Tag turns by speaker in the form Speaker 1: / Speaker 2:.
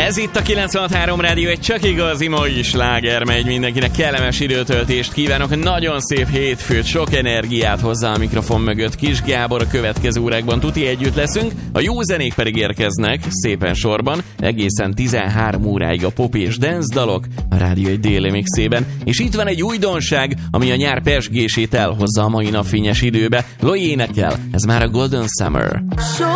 Speaker 1: Ez itt a 96.3 Rádió, egy csak igazi mai sláger megy, mindenkinek kellemes időtöltést kívánok, nagyon szép hétfőt, sok energiát hozzá a mikrofon mögött Kis Gábor, a következő órákban tuti együtt leszünk, a jó zenék pedig érkeznek szépen sorban, egészen 13 óráig a pop és dance dalok a Rádió egy déli mixében, és itt van egy újdonság, ami a nyár pezsgését elhozza a mai napfényes időbe. Loi énekel, ez már a Golden Summer.